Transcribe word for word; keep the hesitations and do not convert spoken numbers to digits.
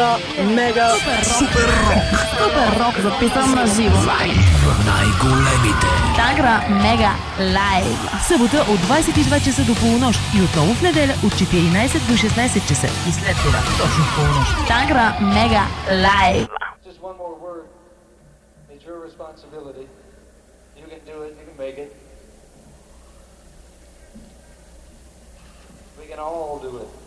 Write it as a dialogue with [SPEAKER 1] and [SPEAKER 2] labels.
[SPEAKER 1] Мега, мега,
[SPEAKER 2] Супер рок.
[SPEAKER 3] Супер рок записан на живо.
[SPEAKER 2] Най-големите.
[SPEAKER 3] Тангра Мега Лайв.
[SPEAKER 4] Събота от двадесет и два часа до полунощ и отново в неделя от четиринадесет до шестнадесет часа. И след това, точно в полунощ.
[SPEAKER 3] Тангра Мега Лайв.
[SPEAKER 5] Just one more word. It's your responsibility. You can do it. You can make it. We can all do it.